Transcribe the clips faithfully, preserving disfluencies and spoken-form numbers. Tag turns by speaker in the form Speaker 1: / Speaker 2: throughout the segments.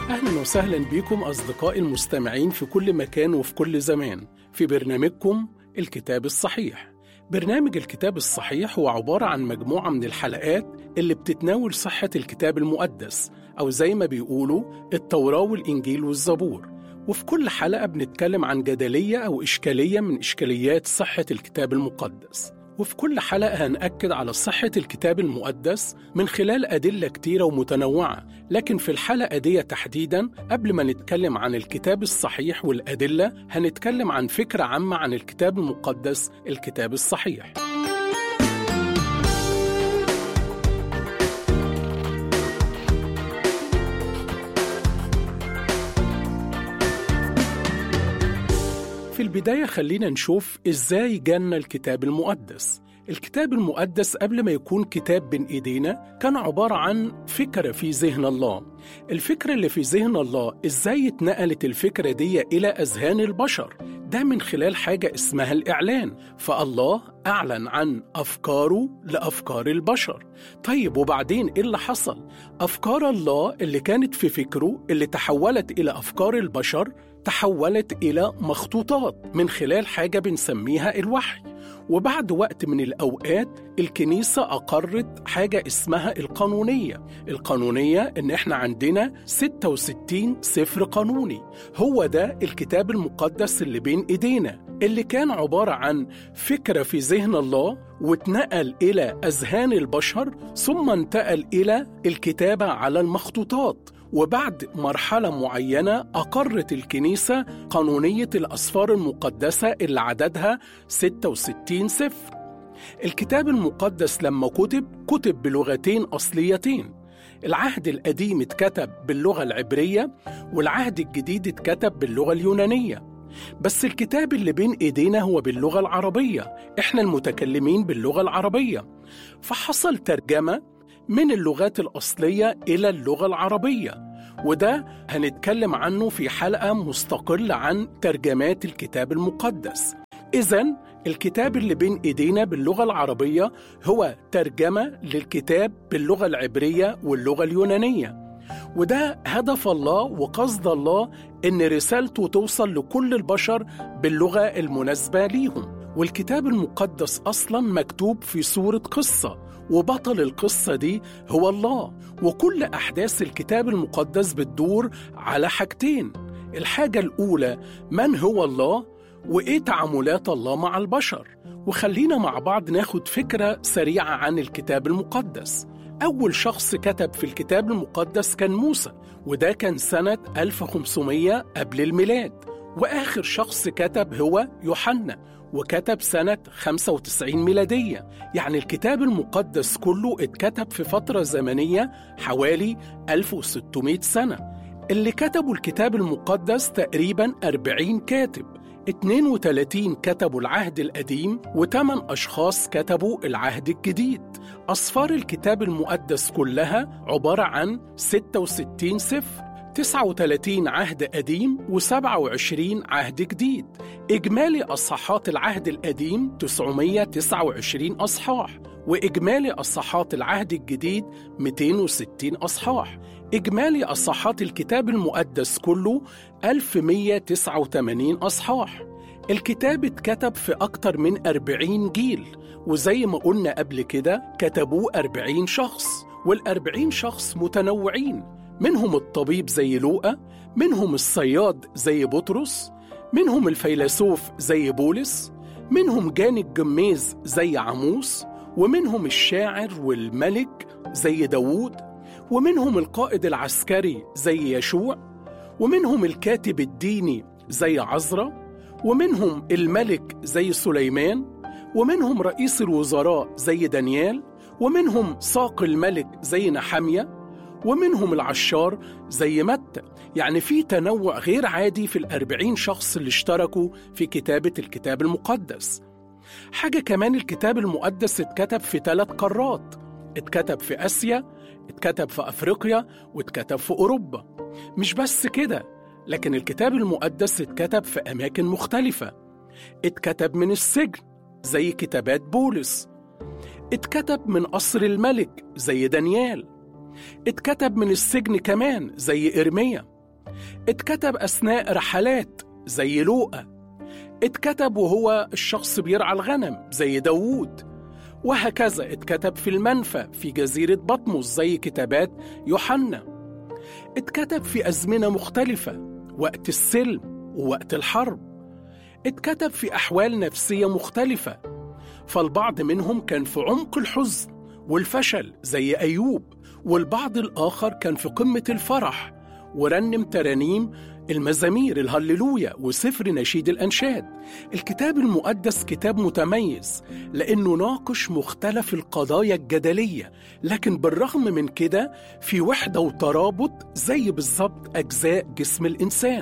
Speaker 1: أهلا وسهلا بكم أصدقائي المستمعين في كل مكان وفي كل زمان في برنامجكم الكتاب الصحيح. برنامج الكتاب الصحيح هو عبارة عن مجموعة من الحلقات اللي بتتناول صحة الكتاب المقدس، أو زي ما بيقولوا التوراة والإنجيل والزبور. وفي كل حلقة بنتكلم عن جدلية أو إشكالية من إشكاليات صحة الكتاب المقدس. وفي كل حلقة هنأكد على صحة الكتاب المقدس من خلال أدلة كتيرة ومتنوعة، لكن في الحلقة دي تحديداً قبل ما نتكلم عن الكتاب الصحيح والأدلة هنتكلم عن فكرة عامة عن الكتاب المقدس، الكتاب الصحيح. في البداية خلينا نشوف إزاي جانا الكتاب المقدس. الكتاب المقدس قبل ما يكون كتاب بين إيدينا كان عبارة عن فكرة في ذهن الله. الفكرة اللي في ذهن الله إزاي اتنقلت الفكرة دي إلى أذهان البشر؟ ده من خلال حاجة اسمها الإعلان. فالله أعلن عن أفكاره لأفكار البشر. طيب وبعدين إيه اللي حصل؟ أفكار الله اللي كانت في فكره اللي تحولت إلى أفكار البشر تحولت إلى مخطوطات من خلال حاجة بنسميها الوحي. وبعد وقت من الأوقات الكنيسة أقرت حاجة اسمها القانونية. القانونية إن إحنا عندنا ستة وستين سفر قانوني، هو ده الكتاب المقدس اللي بين إيدينا، اللي كان عبارة عن فكرة في ذهن الله واتنقل إلى أذهان البشر، ثم انتقل إلى الكتابة على المخطوطات. وبعد مرحلة معينة أقرت الكنيسة قانونية الأسفار المقدسة اللي عددها ستة وستين سفر. الكتاب المقدس لما كتب كتب بلغتين أصليتين. العهد القديم اتكتب باللغة العبرية والعهد الجديد اتكتب باللغة اليونانية. بس الكتاب اللي بين إيدينا هو باللغة العربية، إحنا المتكلمين باللغة العربية. فحصل ترجمة من اللغات الأصلية إلى اللغة العربية، وده هنتكلم عنه في حلقة مستقلة عن ترجمات الكتاب المقدس. إذن الكتاب اللي بين إيدينا باللغة العربية هو ترجمة للكتاب باللغة العبرية واللغة اليونانية، وده هدف الله وقصد الله إن رسالته توصل لكل البشر باللغة المناسبة ليهم. والكتاب المقدس أصلاً مكتوب في صورة قصة، وبطل القصة دي هو الله. وكل أحداث الكتاب المقدس بتدور على حاجتين. الحاجة الأولى من هو الله وإيه تعاملات الله مع البشر. وخلينا مع بعض ناخد فكرة سريعة عن الكتاب المقدس. أول شخص كتب في الكتاب المقدس كان موسى، وده كان سنة ألف وخمسمية قبل الميلاد. وآخر شخص كتب هو يوحنا، وكتب سنة خمسة وتسعين ميلادية. يعني الكتاب المقدس كله اتكتب في فترة زمنية حوالي ألف وستمائة سنة. اللي كتبوا الكتاب المقدس تقريباً أربعين كاتب، اثنين وثلاثين كتبوا العهد القديم وثمان أشخاص كتبوا العهد الجديد. أسفار الكتاب المقدس كلها عبارة عن ستة وستين سفر، تسعة وثلاثين عهد قديم وسبعة وعشرين عهد جديد. إجمالي أصحاحات العهد القديم تسعمائة وتسعة وعشرين أصحاح، وإجمالي أصحاحات العهد الجديد مئتين وستين أصحاح. إجمالي أصحاحات الكتاب المقدس كله ألف ومئة وتسعة وثمانين أصحاح. الكتاب اتكتب في أكتر من أربعين جيل، وزي ما قلنا قبل كده كتبوه أربعين شخص، والأربعين شخص متنوعين، منهم الطبيب زي لوقا، منهم الصياد زي بطرس، منهم الفيلسوف زي بولس، منهم جاني الجميز زي عموس، ومنهم الشاعر والملك زي داوود، ومنهم القائد العسكري زي يشوع، ومنهم الكاتب الديني زي عزرا، ومنهم الملك زي سليمان، ومنهم رئيس الوزراء زي دانيال، ومنهم ساق الملك زي نحمية، ومنهم العشار زي متى. يعني في تنوع غير عادي في الأربعين شخص اللي اشتركوا في كتابة الكتاب المقدس. حاجة كمان، الكتاب المقدس اتكتب في ثلاث قارات، اتكتب في آسيا، اتكتب في أفريقيا، واتكتب في أوروبا. مش بس كده، لكن الكتاب المقدس اتكتب في أماكن مختلفة. اتكتب من السجن زي كتابات بولس، اتكتب من قصر الملك زي دانيال، اتكتب من السجن كمان زي إرميا، اتكتب أثناء رحلات زي لوقا، اتكتب وهو الشخص بيرعى الغنم زي داوود، وهكذا اتكتب في المنفى في جزيرة بطمس زي كتابات يوحنا. اتكتب في أزمنة مختلفة، وقت السلم ووقت الحرب، اتكتب في أحوال نفسية مختلفة، فالبعض منهم كان في عمق الحزن والفشل زي أيوب، والبعض الآخر كان في قمة الفرح ورنم ترانيم المزامير الهللويا وسفر نشيد الأنشاد. الكتاب المقدس كتاب متميز لأنه ناقش مختلف القضايا الجدلية، لكن بالرغم من كده في وحدة وترابط زي بالظبط أجزاء جسم الإنسان.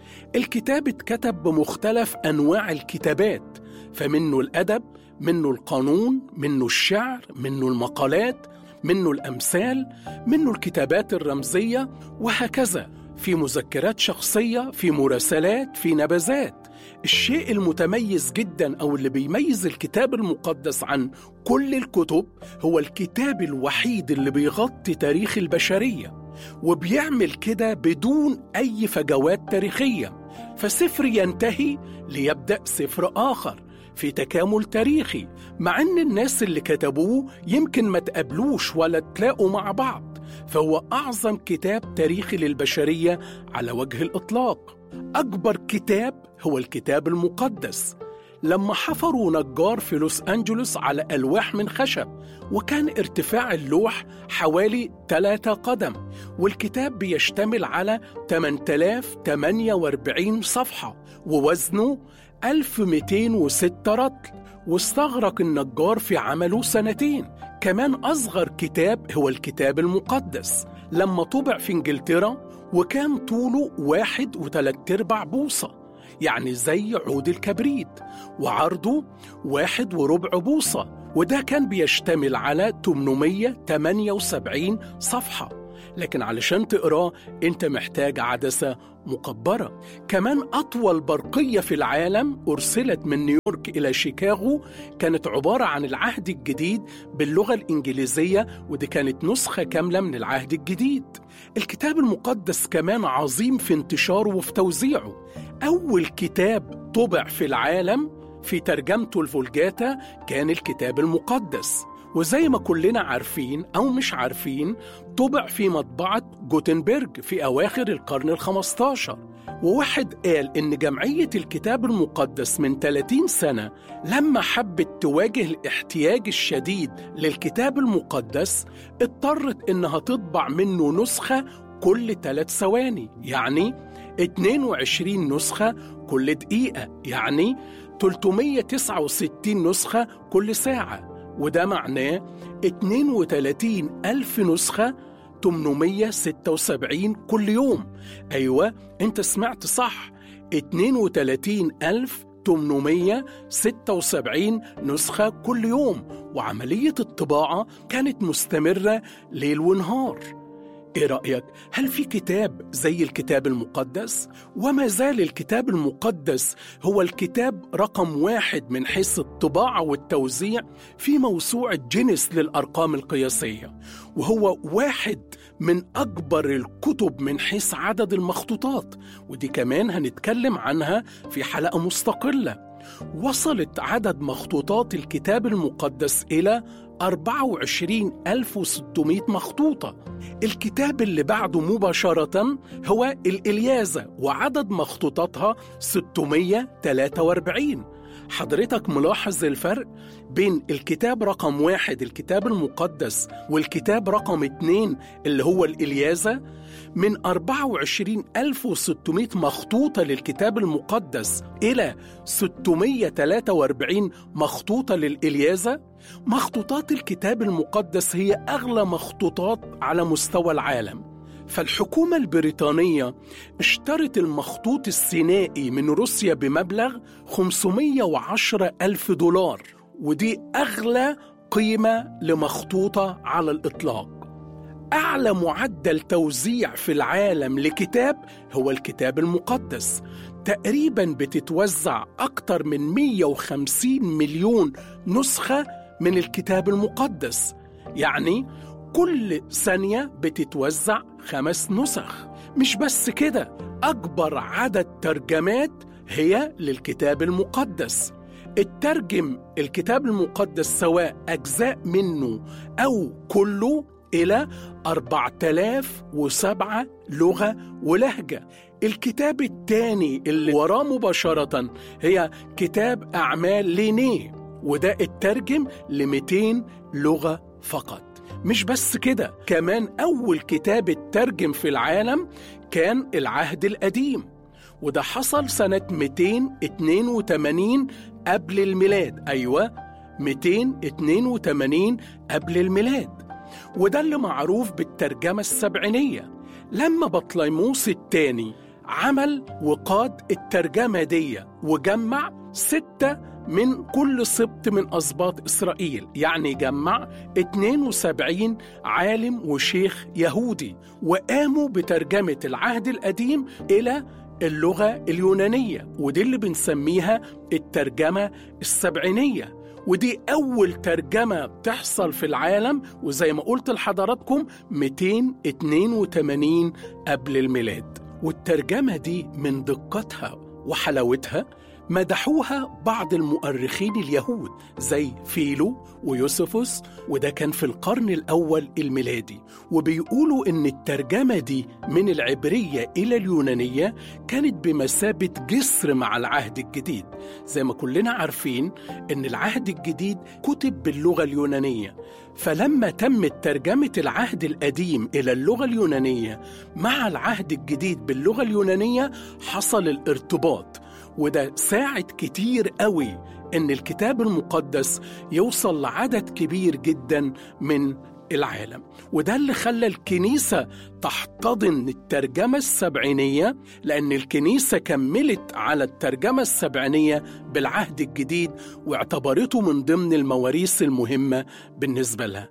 Speaker 1: الكتاب اتكتب بمختلف أنواع الكتابات، فمنه الأدب، منه القانون، منه الشعر، منه المقالات، منه الأمثال، منه الكتابات الرمزية، وهكذا، في مذكرات شخصية، في مراسلات، في نبذات. الشيء المتميز جدا أو اللي بيميز الكتاب المقدس عن كل الكتب هو الكتاب الوحيد اللي بيغطي تاريخ البشرية، وبيعمل كده بدون أي فجوات تاريخية. فسفر ينتهي ليبدأ سفر آخر في تكامل تاريخي، مع أن الناس اللي كتبوه يمكن ما تقابلوش ولا تلاقوا مع بعض، فهو أعظم كتاب تاريخي للبشرية على وجه الإطلاق. أكبر كتاب هو الكتاب المقدس. لما حفروا نجار في لوس أنجلوس على ألواح من خشب، وكان ارتفاع اللوح حوالي ثلاثة قدم، والكتاب بيشتمل على ثمانية آلاف وثمانية وأربعين صفحة، ووزنه ألف ومئتين وستة رطل، واستغرق النجار في عمله سنتين. كمان أصغر كتاب هو الكتاب المقدس لما طبع في إنجلترا، وكان طوله واحد وثلاث ارباع بوصة، يعني زي عود الكبريت، وعرضه واحد وربع بوصة، وده كان بيشتمل على ثمانمئة وثمانية وسبعين صفحة. لكن علشان تقراه انت محتاج عدسة مكبرة. كمان أطول برقية في العالم أرسلت من نيويورك إلى شيكاغو كانت عبارة عن العهد الجديد باللغة الإنجليزية، ودي كانت نسخة كاملة من العهد الجديد. الكتاب المقدس كمان عظيم في انتشاره وفي توزيعه. أول كتاب طبع في العالم في ترجمته الفولجاتا كان الكتاب المقدس، وزي ما كلنا عارفين أو مش عارفين طبع في مطبعة جوتنبرج في أواخر القرن الخمستاشر. وواحد قال إن جمعية الكتاب المقدس من ثلاثين سنة لما حبت تواجه الاحتياج الشديد للكتاب المقدس اضطرت إنها تطبع منه نسخة كل ثلاث ثواني، يعني اثنين وعشرين نسخة كل دقيقة، يعني ثلاثمئة وتسعة وستين نسخة كل ساعة، وده معناه اثنين وثلاثين ألف نسخة ثمانمئة وستة وسبعين كل يوم. أيوة أنت سمعت صح، اثنين وثلاثين ألف ثمانمئة وستة وسبعين نسخة كل يوم. وعملية الطباعة كانت مستمرة ليل ونهار. إيه رأيك؟ هل في كتاب زي الكتاب المقدس؟ وما زال الكتاب المقدس هو الكتاب رقم واحد من حيث الطباعة والتوزيع في موسوعة جينيس للأرقام القياسية، وهو واحد من أكبر الكتب من حيث عدد المخطوطات، ودي كمان هنتكلم عنها في حلقة مستقلة. وصلت عدد مخطوطات الكتاب المقدس إلى أربعة وعشرين ألف وستمئة مخطوطة. الكتاب اللي بعده مباشرة هو الإلياذة، وعدد مخطوطاتها ستمئة وثلاثة وأربعين. حضرتك ملاحظ الفرق بين الكتاب رقم واحد الكتاب المقدس والكتاب رقم اتنين اللي هو الإلياذة؟ من أربعة وعشرين ألف وستمئة مخطوطة للكتاب المقدس إلى ستمئة وثلاثة وأربعين مخطوطة للإلياذة. مخطوطات الكتاب المقدس هي أغلى مخطوطات على مستوى العالم. فالحكومة البريطانية اشترت المخطوط السينائي من روسيا بمبلغ خمسمئة وعشرة ألف دولار، ودي أغلى قيمة لمخطوطة على الإطلاق. أعلى معدل توزيع في العالم لكتاب هو الكتاب المقدس، تقريباً بتتوزع أكتر من مئة وخمسين مليون نسخة من الكتاب المقدس، يعني كل ثانية بتتوزع خمس نسخ. مش بس كده، أكبر عدد ترجمات هي للكتاب المقدس. الترجم الكتاب المقدس سواء أجزاء منه أو كله إلى أربعة آلاف وسبعة لغة ولهجة. الكتاب الثاني اللي وراه مباشرة هي كتاب أعمال لينيه، وده الترجم ل مئتين لغة فقط. مش بس كده، كمان أول كتاب الترجم في العالم كان العهد القديم، وده حصل سنة مئتين واثنين وثمانين قبل الميلاد. أيوة، مئتين واثنين وثمانين قبل الميلاد، وده اللي معروف بالترجمة السبعينية. لما بطليموس الثاني عمل وقاد الترجمة دي وجمع ستة من كل سبط من أسباط إسرائيل، يعني جمع اثنين وسبعين عالم وشيخ يهودي، وقاموا بترجمة العهد القديم إلى اللغة اليونانية، ودي اللي بنسميها الترجمة السبعينية. ودي أول ترجمة بتحصل في العالم، وزي ما قلت لحضراتكم مئتين واثنين وثمانين قبل الميلاد. والترجمة دي من دقتها وحلاوتها مدحوها بعض المؤرخين اليهود زي فيلو ويوسفوس، وده كان في القرن الأول الميلادي، وبيقولوا إن الترجمة دي من العبرية إلى اليونانية كانت بمثابة جسر مع العهد الجديد. زي ما كلنا عارفين إن العهد الجديد كتب باللغة اليونانية، فلما تمت ترجمة العهد القديم إلى اللغة اليونانية مع العهد الجديد باللغة اليونانية حصل الارتباط، وده ساعد كتير قوي إن الكتاب المقدس يوصل لعدد كبير جدا من العالم. وده اللي خلى الكنيسة تحتضن الترجمة السبعينية، لأن الكنيسة كملت على الترجمة السبعينية بالعهد الجديد واعتبرته من ضمن المواريث المهمة بالنسبة لها.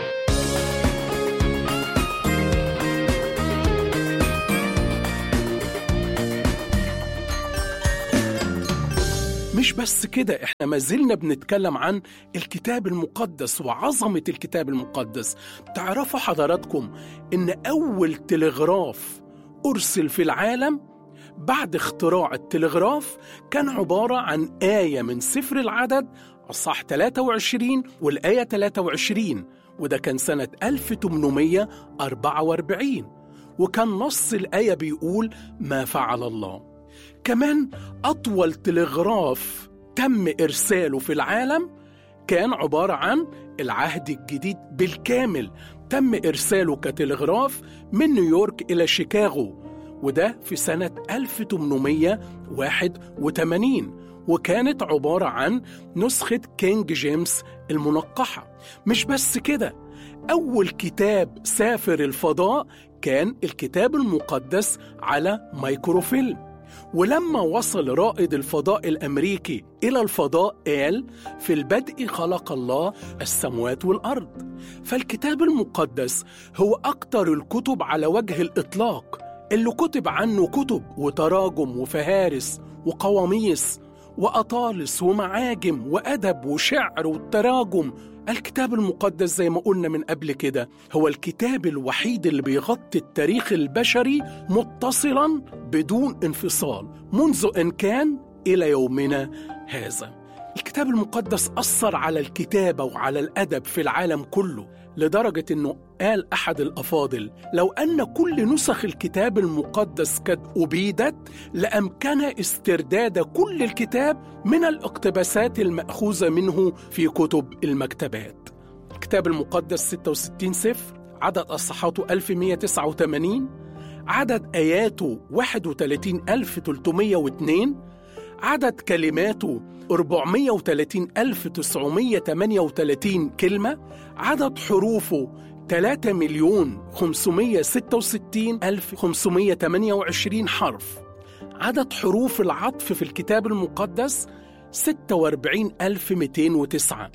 Speaker 1: مش بس كده، احنا ما زلنا بنتكلم عن الكتاب المقدس وعظمة الكتاب المقدس. تعرفوا حضراتكم ان اول تلغراف ارسل في العالم بعد اختراع التلغراف كان عبارة عن آية من سفر العدد اصحاح ثلاثة وعشرين والآية ثلاثة وعشرين، وده كان سنة ألف وثمانمائة وأربعة وأربعين، وكان نص الآية بيقول ما فعل الله. كمان أطول تلغراف تم إرساله في العالم كان عبارة عن العهد الجديد بالكامل، تم إرساله كتلغراف من نيويورك إلى شيكاغو، وده في سنة ألف وثمانمائة وواحد وثمانين، وكانت عبارة عن نسخة كينج جيمس المنقحة. مش بس كده، أول كتاب سافر الفضاء كان الكتاب المقدس على مايكروفيلم، ولما وصل رائد الفضاء الأمريكي إلى الفضاء قال في البدء خلق الله السماوات والأرض. فالكتاب المقدس هو أكتر الكتب على وجه الإطلاق اللي كتب عنه كتب وتراجم وفهارس وقواميس وأطالس ومعاجم وأدب وشعر والتراجم. الكتاب المقدس زي ما قلنا من قبل كده هو الكتاب الوحيد اللي بيغطي التاريخ البشري متصلاً بدون انفصال منذ أن كان إلى يومنا هذا. الكتاب المقدس أثر على الكتابة وعلى الأدب في العالم كله، لدرجة أنه قال أحد الأفاضل لو أن كل نسخ الكتاب المقدس قد أبيدت لأمكن استرداد كل الكتاب من الاقتباسات المأخوذة منه في كتب المكتبات. الكتاب المقدس ستة وستين سفر، عدد أصحاحاته ألف ومئة وتسعة وثمانين، عدد آياته واحد وثلاثين ألف وثلاثمائة واثنين، عدد كلماته أربعمائة وثلاثين ألف وتسعمائة وثمانية وثلاثين كلمة، عدد حروفه ثلاثة مليون خمسمائة وستة وستين ألف وخمسمائة وثمانية وعشرين حرف، عدد حروف العطف في الكتاب المقدس ستة وأربعين ألف ومئتين وتسعة.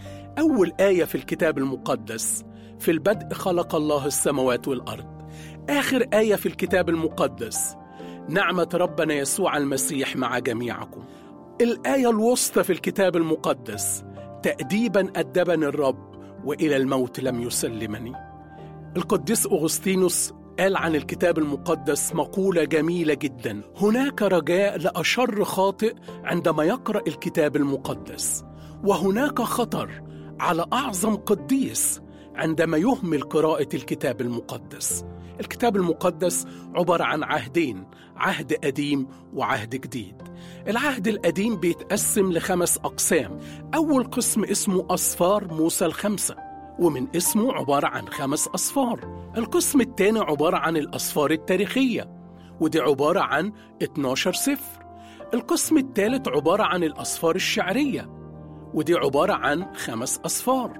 Speaker 1: أول آية في الكتاب المقدس في البدء خلق الله السماوات والأرض. آخر آية في الكتاب المقدس نعمة ربنا يسوع المسيح مع جميعكم. الآية الوسطى في الكتاب المقدس تأديباً أدبني الرب وإلى الموت لم يسلمني. القديس أغسطينوس قال عن الكتاب المقدس مقولة جميلة جدا: هناك رجاء لأشر خاطئ عندما يقرأ الكتاب المقدس، وهناك خطر على أعظم قديس عندما يهمل قراءة الكتاب المقدس. الكتاب المقدس عبارة عن عهدين، عهد قديم وعهد جديد. العهد القديم بيتقسم لخمس أقسام. أول قسم اسمه أسفار موسى الخمسة، ومن اسمه عبارة عن خمس أسفار. القسم الثاني عبارة عن الأسفار التاريخية، ودي عبارة عن اتناشر سفر. القسم الثالث عبارة عن الأسفار الشعرية، ودي عبارة عن خمس أسفار.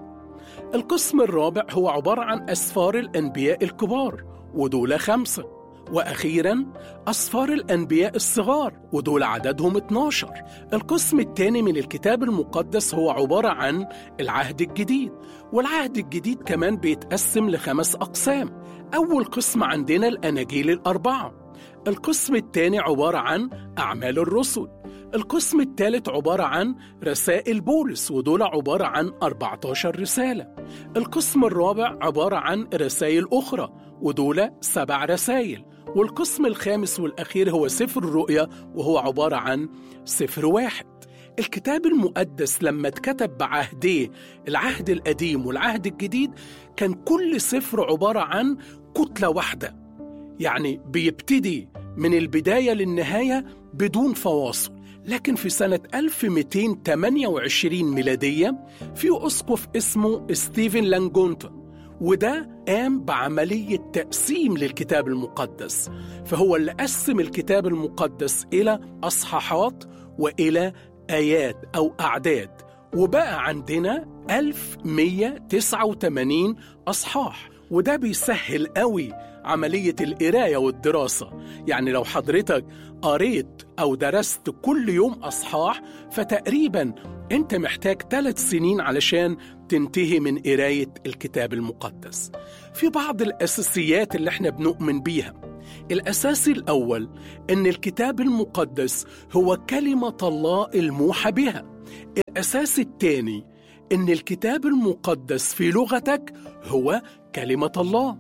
Speaker 1: القسم الرابع هو عبارة عن أسفار الأنبياء الكبار، ودول خمسة. وأخيراً أسفار الأنبياء الصغار، ودول عددهم اتناشر. القسم الثاني من الكتاب المقدس هو عبارة عن العهد الجديد، والعهد الجديد كمان بيتقسم لخمس أقسام. أول قسم عندنا الأناجيل الأربعة. القسم الثاني عبارة عن أعمال الرسل. القسم الثالث عبارة عن رسائل بولس، ودول عبارة عن أربعة عشر رسالة. القسم الرابع عبارة عن رسائل أخرى، ودول سبع رسائل. والقسم الخامس والأخير هو سفر الرؤيا، وهو عبارة عن سفر واحد. الكتاب المقدس لما اتكتب بعهديه، العهد القديم والعهد الجديد، كان كل سفر عبارة عن كتلة واحدة، يعني بيبتدي من البداية للنهاية بدون فواصل. لكن في سنة ألف ومئتين وثمانية وعشرين ميلادية في أسقف اسمه ستيفن لانجونتون، وده قام بعملية تقسيم للكتاب المقدس. فهو اللي قسم الكتاب المقدس إلى أصحاحات وإلى آيات أو أعداد، وبقى عندنا ألف ومئة وتسعة وثمانين أصحاح. وده بيسهل قوي عملية القراية والدراسة. يعني لو حضرتك قريت أو درست كل يوم أصحاح، فتقريباً أنت محتاج ثلاث سنين علشان تنتهي من قراية الكتاب المقدس. في بعض الأساسيات اللي احنا بنؤمن بيها. الأساس الأول إن الكتاب المقدس هو كلمة الله الموحى بها. الأساس الثاني إن الكتاب المقدس في لغتك هو كلمة الله.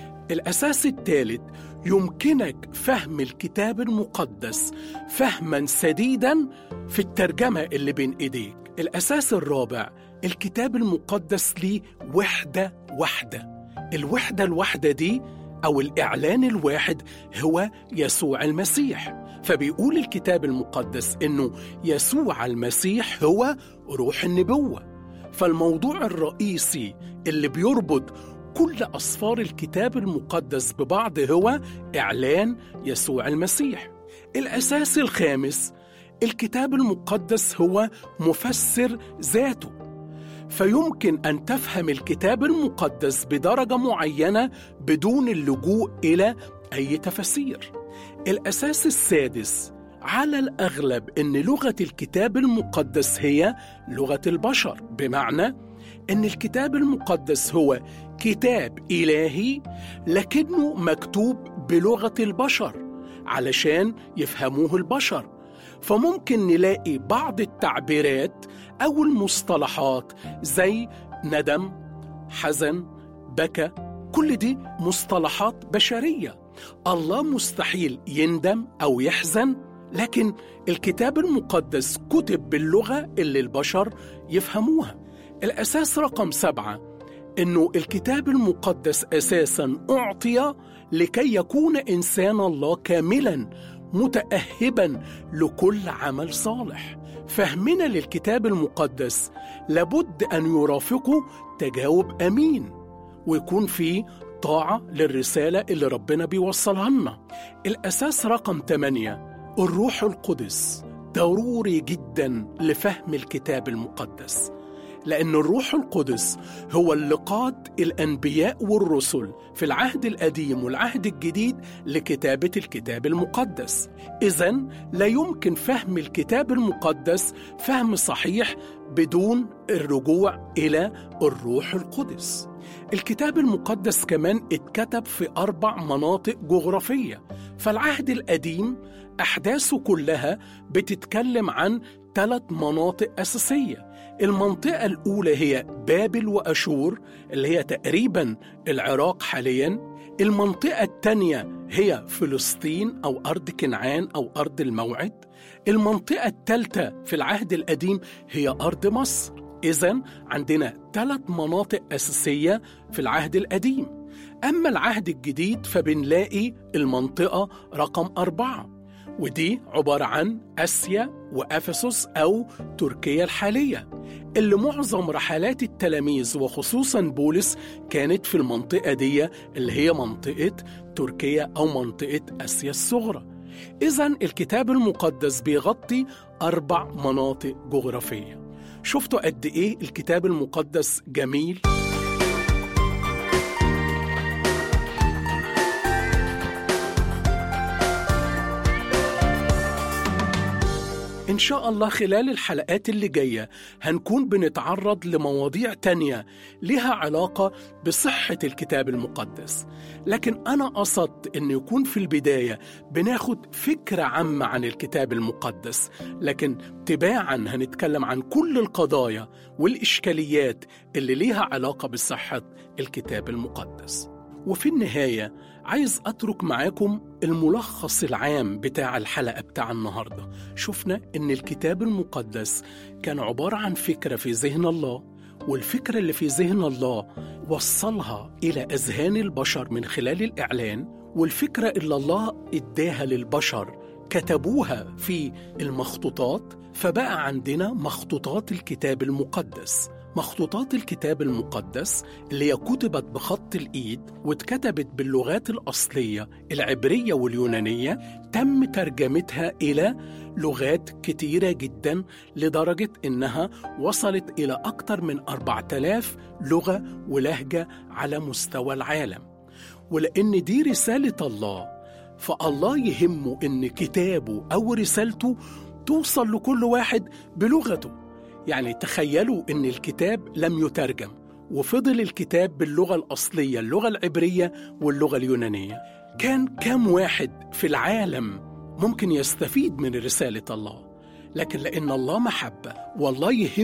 Speaker 1: الأساس الثالث يمكنك فهم الكتاب المقدس فهماً سديداً في الترجمة اللي بين إيديك. الأساس الرابع، الكتاب المقدس ليه وحدة واحدة. الوحدة الواحدة دي أو الإعلان الواحد هو يسوع المسيح. فبيقول الكتاب المقدس إنه يسوع المسيح هو روح النبوة. فالموضوع الرئيسي اللي بيربط كل أسفار الكتاب المقدس ببعض هو إعلان يسوع المسيح. الأساس الخامس، الكتاب المقدس هو مفسر ذاته. فيمكن أن تفهم الكتاب المقدس بدرجة معينة بدون اللجوء إلى أي تفسير. الأساس السادس، على الأغلب أن لغة الكتاب المقدس هي لغة البشر، بمعنى أن الكتاب المقدس هو كتاب إلهي لكنه مكتوب بلغة البشر علشان يفهموه البشر. فممكن نلاقي بعض التعبيرات أو المصطلحات زي ندم، حزن، بكى، كل دي مصطلحات بشرية. الله مستحيل يندم أو يحزن، لكن الكتاب المقدس كتب باللغة اللي البشر يفهموها. الأساس رقم سبعة، إنه الكتاب المقدس أساساً أعطي لكي يكون إنسان الله كاملاً متأهباً لكل عمل صالح. فهمنا للكتاب المقدس لابد أن يرافقه تجاوب أمين، ويكون فيه طاعة للرسالة اللي ربنا بيوصلها لنا. الأساس رقم ثمانية، الروح القدس ضروري جداً لفهم الكتاب المقدس، لأن الروح القدس هو اللي قاد الأنبياء والرسل في العهد القديم والعهد الجديد لكتابة الكتاب المقدس. إذن لا يمكن فهم الكتاب المقدس فهم صحيح بدون الرجوع إلى الروح القدس. الكتاب المقدس كمان اتكتب في أربع مناطق جغرافية، فالعهد القديم أحداثه كلها بتتكلم عن ثلاث مناطق أساسية. المنطقة الأولى هي بابل وأشور اللي هي تقريبا العراق حاليا. المنطقة الثانية هي فلسطين أو أرض كنعان أو أرض الموعد. المنطقة الثالثة في العهد القديم هي أرض مصر. إذن عندنا ثلاث مناطق أساسية في العهد القديم. أما العهد الجديد فبنلاقي المنطقة رقم أربعة، ودي عبارة عن آسيا وأفسس أو تركيا الحالية، اللي معظم رحلات التلاميذ وخصوصا بولس كانت في المنطقة دي اللي هي منطقة تركيا أو منطقة آسيا الصغرى. إذن الكتاب المقدس بيغطي أربع مناطق جغرافية. شفتوا قد إيه الكتاب المقدس جميل؟ إن شاء الله خلال الحلقات اللي جاية هنكون بنتعرض لمواضيع تانية لها علاقة بصحة الكتاب المقدس، لكن أنا قصدت أن يكون في البداية بناخد فكرة عامة عن الكتاب المقدس، لكن تباعاً هنتكلم عن كل القضايا والإشكاليات اللي لها علاقة بصحة الكتاب المقدس. وفي النهاية عايز أترك معاكم الملخص العام بتاع الحلقة بتاع النهاردة. شفنا إن الكتاب المقدس كان عبارة عن فكرة في ذهن الله، والفكرة اللي في ذهن الله وصلها إلى أذهان البشر من خلال الإعلان، والفكرة اللي الله إداها للبشر كتبوها في المخطوطات، فبقى عندنا مخطوطات الكتاب المقدس. مخطوطات الكتاب المقدس اللي هي كتبت بخط الإيد واتكتبت باللغات الأصلية العبرية واليونانية، تم ترجمتها إلى لغات كتيرة جدا لدرجة إنها وصلت إلى أكثر من أربعة آلاف لغة ولهجة على مستوى العالم. ولأن دي رسالة الله، فالله يهمه إن كتابه أو رسالته توصل لكل واحد بلغته. يعني تخيلوا إن الكتاب لم يترجم وفضل الكتاب باللغة الأصلية، اللغة العبرية واللغة اليونانية. كان كم واحد في العالم ممكن يستفيد من رسالة الله؟ لكن لأن الله محبة والله يهم